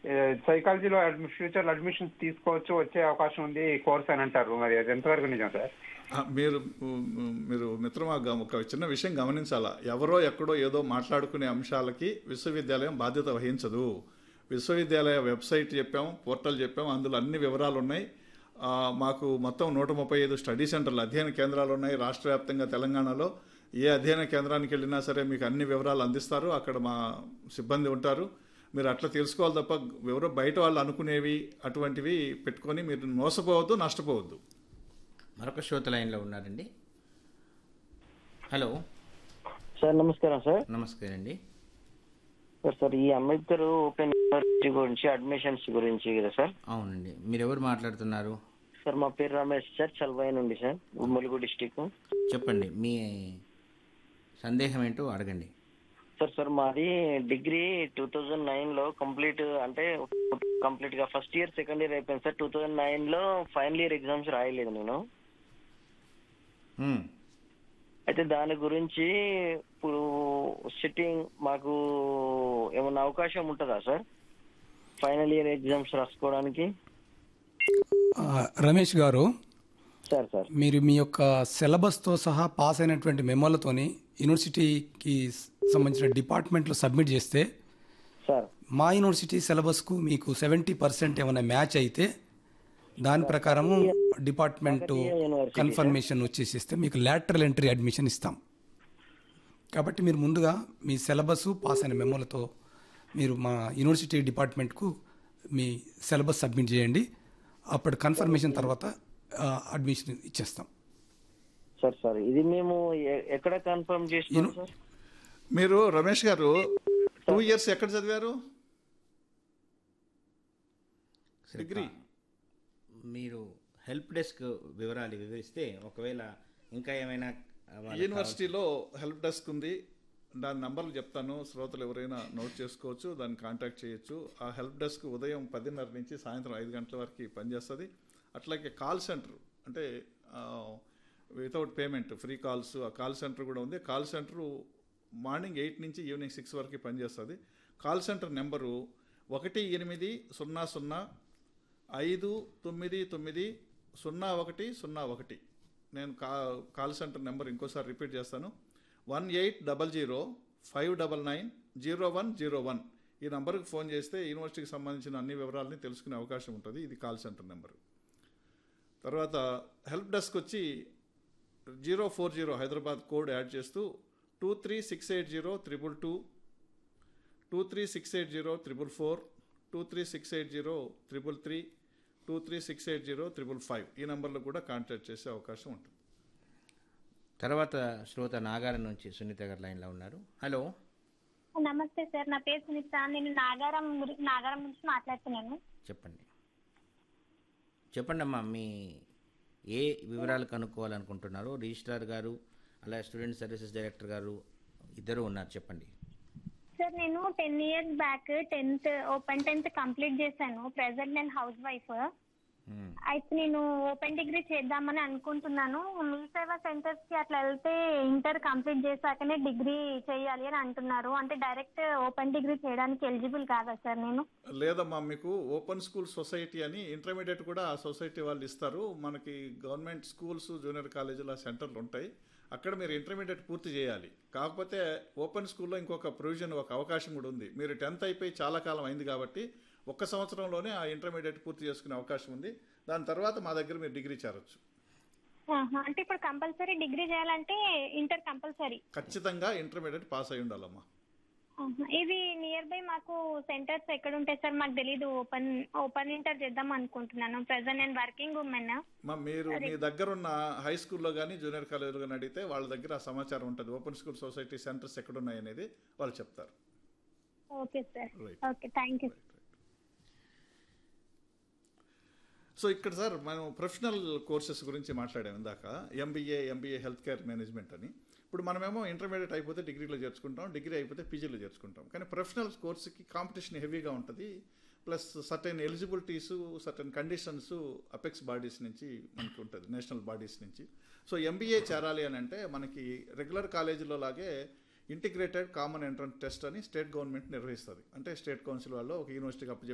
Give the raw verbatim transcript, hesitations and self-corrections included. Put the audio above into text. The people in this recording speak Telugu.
సైకాలజీలో ఫ్యూచర్లో అడ్మిషన్స్ తీసుకోవచ్చు, వచ్చే అవకాశం ఉంది ఈ కోర్స్ అని అంటారు. మరి అది ఎంతవరకు నిజం సార్? ఆ, మీరు మీరు మిత్రమా గమ- ఒక చిన్న విషయం గమనించాలా. ఎవరో ఎక్కడో ఏదో మాట్లాడుకునే అంశాలకి విశ్వవిద్యాలయం బాధ్యత వహించదు. విశ్వవిద్యాలయ వెబ్సైట్ చెప్పాం, పోర్టల్ చెప్పాం, అందులో అన్ని వివరాలు ఉన్నాయి. ఆ, మాకు మొత్తం నూట ముప్పై ఐదు స్టడీ సెంటర్లు, అధ్యయన కేంద్రాలు ఉన్నాయి రాష్ట్ర వ్యాప్తంగా. తెలంగాణలో ఏ అధ్యయన కేంద్రానికి వెళ్ళినా సరే మీకు అన్ని వివరాలు అందిస్తారు. అక్కడ మా సిబ్బంది ఉంటారు. మీరు అట్లా తెలుసుకోవాలి తప్ప ఎవరో బయట వాళ్ళు అనుకునేవి అటువంటివి పెట్టుకొని మీరు మోసపోవద్దు, నష్టపోవద్దు. మరొక శ్రోత లైన్లో ఉన్నారండి. హలో, సార్ నమస్కారం సార్. నమస్కారం అండి. సార్ సార్ ఈ అంబేద్కర్ ఓపెన్ యూనివర్సిటీ గురించి అడ్మిషన్స్ గురించి కదా సార్? అవునండి, మీరు ఎవరు మాట్లాడుతున్నారు? సార్ మా పేరు రమేష్ సార్, చల్వాయి నుండి సార్, ములుగు డిస్టిక్. చెప్పండి, మీ సందేహం ఏంటో అడగండి. సార్ సార్ మాది డిగ్రీ టూ థౌజండ్ నైన్ లో కంప్లీట్, అంటే కంప్లీట్ గా ఫస్ట్ ఇయర్ సెకండ్ ఇయర్ అయిపోయింది సార్. టూ థౌజండ్ నైన్ లో ఫైనల్ ఇయర్ ఎగ్జామ్స్ రాయలేదు నేను. మ్మ్. అయితే దాని గురించి ఇప్పుడు సిట్టింగ్ మాకు ఏమన్నా అవకాశం ఉంటుందా సార్ ఫైనల్ ఇయర్ ఎగ్జామ్స్ రాసుకోవడానికి? ఆ, రమేష్ గారు, సార్ సార్ మీరు మీ యొక్క సిలబస్తో సహా పాస్ అయినటువంటి మెమోలతోని యూనివర్సిటీకి సంబంధించిన డిపార్ట్మెంట్లో సబ్మిట్ చేస్తే సార్ మా యూనివర్సిటీ సిలబస్కు మీకు సెవెంటీ పర్సెంట్ ఏమైనా మ్యాచ్ అయితే దాని ప్రకారము డిపార్ట్మెంట్ కాకతీయ యూనివర్సిటీ కన్ఫర్మేషన్ వచ్చేసిస్తే మీకు లాటరల్ ఎంట్రీ అడ్మిషన్ ఇస్తాం. కాబట్టి మీరు ముందుగా మీ సిలబస్ పాస్ అయిన మెమోలతో మీరు మా యూనివర్సిటీ డిపార్ట్మెంట్కు మీ సిలబస్ సబ్మిట్ చేయండి. అప్పుడు కన్ఫర్మేషన్ తర్వాత ఆ, అడ్మిషన్ ఇచ్చేస్తాం. సార్ సార్ ఇది మేము ఎ- ఎక్కడ కన్ఫర్మ్ చేస్తున్నాం సార్? మీరు రమేష్ గారు టూ ఇయర్స్ ఎక్కడ చదివారు? డిగ్రీ. మీరు హెల్ప్ డెస్క్ వివరాలు వివరిస్తే ఒకవేళ ఇంకా ఏమైనా వాళ్ళకి యూనివర్సిటీలో హెల్ప్ డెస్క్ ఉంది. దాని నంబర్లు చెప్తాను, శ్రోతలు ఎవరైనా నోట్ చేసుకోవచ్చు, దాన్ని కాంటాక్ట్ చేయొచ్చు. ఆ హెల్ప్ డెస్క్ ఉదయం పదిన్నర నుంచి సాయంత్రం ఐదు గంటల వరకు పనిచేస్తుంది. అట్లాగే కాల్ సెంటర్, అంటే వితౌట్ పేమెంట్ ఫ్రీ కాల్స్, ఆ కాల్ సెంటర్ కూడా ఉంది. కాల్ సెంటరు మార్నింగ్ ఎయిట్ నుంచి ఈవినింగ్ సిక్స్ వరకు పనిచేస్తుంది. కాల్ సెంటర్ నెంబరు ఒకటి ఎనిమిది సున్నా సున్నా ఐదు తొమ్మిది తొమ్మిది సున్నా ఒకటి సున్నా ఒకటి. నేను కా కాల్ సెంటర్ నెంబర్ ఇంకోసారి రిపీట్ చేస్తాను. One eight double zero five double nine zero one zero one. ఈ నెంబర్కి ఫోన్ చేస్తే యూనివర్సిటీకి సంబంధించిన అన్ని వివరాలని తెలుసుకునే అవకాశం ఉంటుంది. ఇది కాల్ సెంటర్ నెంబరు. తర్వాత హెల్ప్ డెస్క్ వచ్చి zero four zero Hyderabad code add చేస్తూ two three six eight zero triple two, two three six eight zero triple four, two three six eight zero triple three, two three six eight zero triple five. ఈ నెంబర్లో కూడా కాంటాక్ట్ చేసే అవకాశం ఉంటుంది. తర్వాత శ్రోత నాగారం నుంచి సునీత గారు లైన్లో ఉన్నారు. హలో, నమస్తే సార్, నా పేరు సునీత. నేను నాగారం గురి- నాగారం నుంచి మాట్లాడుతున్నాను. చెప్పండి చెప్పండి అమ్మా, మీ ఏ వివరాలు కనుక్కోవాలనుకుంటున్నారో. రిజిస్ట్రార్ గారు అలాగే స్టూడెంట్ సర్వీసెస్ డైరెక్టర్ గారు ఇద్దరు ఉన్నారు, చెప్పండి. సార్ నేను ten years back tenth open tenth complete చేశాను. ప్రెసెంట్ నేను హౌస్ వైఫ్. మ్మ్. అయితే నేను ఓపెన్ డిగ్రీ చేద్దామని అనుకుంటున్నాను. మీ సేవా సెంటర్స్ కి అట్లా వెళ్తే ఇంటర్ కంప్లీట్ చేశాకనే డిగ్రీ చేయాలి అని అంటున్నారు. అంటే డైరెక్ట్ ఓపెన్ డిగ్రీ చేయడానికి ఎలిజిబుల్ కాదా సార్ నేను? లేదమ్మా, మీకు ఓపెన్ స్కూల్ సొసైటీ అని ఇంటర్మీడియట్ కూడా ఆ సొసైటీ వాళ్ళు ఇస్తారు. మనకి గవర్నమెంట్ స్కూల్స్, జూనియర్ కాలేజీల సెంటర్లు ఉంటాయి. అక్కడ మీరు ఇంటర్మీడియట్ పూర్తి చేయాలి. కాకపోతే ఓపెన్ స్కూల్లో ఇంకొక ప్రొవిజన్, ఒక అవకాశం కూడా ఉంది. మీరు టెన్త్ అయిపోయి చాలా కాలం అయింది కాబట్టి ఒక్క సంవత్సరంలోనే ఆ ఇంటర్మీడియట్ పూర్తి చేసుకునే అవకాశం ఉంది. దాని తర్వాత మా దగ్గర మీరు డిగ్రీ చేరొచ్చు. ఆహా, అంటే ఇప్పుడు కంపల్సరీ డిగ్రీ చేయాలంటే ఇంటర్ కంపల్సరీ? ఖచ్చితంగా ఇంటర్మీడియట్ పాస్ అయి ఉండాలమ్మా. ఆహా. ఇవి నియర్ బై మాకు సెంటర్స్ ఎక్కడ ఉంటాయి సార్? మాకు తెలీదు. ఓపెన్ ఓపెన్ ఇంటర్ చేద్దాం అనుకుంటున్నాను. ప్రెసెంట్ నేను వర్కింగ్ ఉమెన్. మా మీరు మీ దగ్గర ఉన్న హై స్కూల్లో కానీ జూనియర్ కాలేజీలో కానీ అడిగితే వాళ్ళ దగ్గర ఆ సమాచారం ఉంటుంది. ఓపెన్ స్కూల్ సొసైటీ సెంటర్స్ ఎక్కడున్నాయి అనేది వాళ్ళు చెప్తారు. Okay sir, Right. Okay, thank you. So ఇక్కడ సార్ మనం ప్రొఫెషనల్ కోర్సెస్ గురించి మాట్లాడాము ఇందాక. MBA MBA health care management అని. ఇప్పుడు మనమేమో ఇంటర్మీడియట్ అయిపోతే డిగ్రీలో చేర్చుకుంటాం, డిగ్రీ అయిపోతే పీజీలో చేర్చుకుంటాం. కానీ ప్రొఫెషనల్ కోర్సుకి కాంపిటీషన్ హెవీగా ఉంటుంది. Plus certain eligibilities, certain conditions apex bodies నుంచి మనకి ఉంటుంది, నేషనల్ బాడీస్ నుంచి. సో ఎంబీఏ చేరాలి అని అంటే మనకి రెగ్యులర్ కాలేజీలో లాగే ఇంటిగ్రేటెడ్ కామన్ ఎంట్రన్స్ టెస్ట్ అని స్టేట్ గవర్నమెంట్ నిర్వహిస్తుంది. అంటే స్టేట్ కౌన్సిల్ వాళ్ళు ఒక యూనివర్సిటీకి అప్పు